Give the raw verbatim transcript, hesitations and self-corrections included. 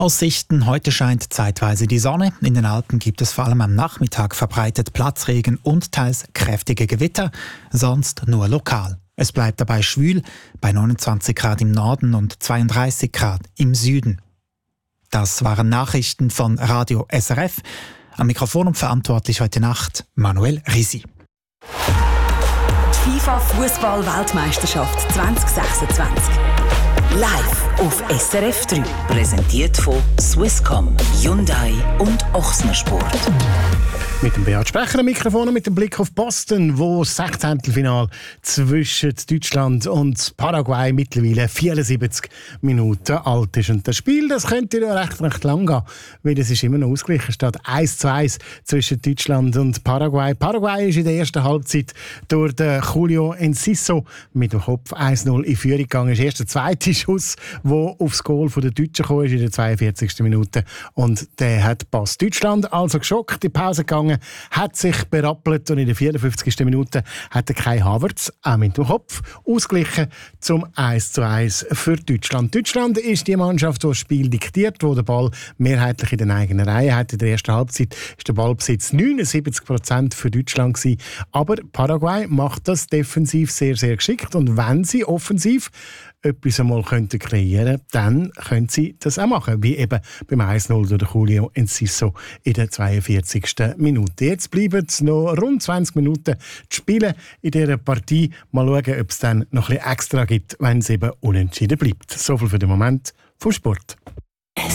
Aussichten: Heute scheint zeitweise die Sonne. In den Alpen gibt es vor allem am Nachmittag verbreitet Platzregen und teils kräftige Gewitter, sonst nur lokal. Es bleibt dabei schwül, bei neunundzwanzig Grad im Norden und zweiunddreißig Grad im Süden. Das waren Nachrichten von Radio S R F. Am Mikrofon und verantwortlich heute Nacht Manuel Risi. Die FIFA-Fußball-Weltmeisterschaft zwanzig sechsundzwanzig. Live auf S R F drei. Präsentiert von Swisscom, Hyundai und Ochsner Sport. Mit dem Beat Sprecher am Mikrofon und mit dem Blick auf Boston, wo das Sechzehntelfinale zwischen Deutschland und Paraguay mittlerweile vierundsiebzig Minuten alt ist. Und das Spiel, das könnte ja recht, recht lang gehen, weil es ist immer noch ausgeglichen. Es steht eins zu eins zwischen Deutschland und Paraguay. Paraguay ist in der ersten Halbzeit durch den Julio Enciso mit dem Kopf eins zu null in Führung gegangen. Das ist erst der zweite Schuss, der aufs Goal der Deutschen kam, ist in der zweiundvierzigsten Minute. Und der hat passt. Deutschland also geschockt in die Pause gegangen, hat sich berappelt und in der vierundfünfzigsten Minute hat der Kai Havertz auch mit dem Kopf ausgeglichen zum eins zu eins für Deutschland. Deutschland ist die Mannschaft, die das Spiel diktiert, die den Ball mehrheitlich in den eigenen Reihen hat. In der ersten Halbzeit war der Ballbesitz neunundsiebzig Prozent für Deutschland gewesen. Aber Paraguay macht das defensiv sehr, sehr geschickt. Und wenn sie offensiv etwas einmal könnten kreieren, dann können sie das auch machen, wie eben beim eins zu null durch Julio Enciso in der zweiundvierzigsten Minute. Jetzt bleiben es noch rund zwanzig Minuten zu spielen in dieser Partie. Mal schauen, ob es dann noch ein bisschen extra gibt, wenn es eben unentschieden bleibt. So viel für den Moment vom Sport.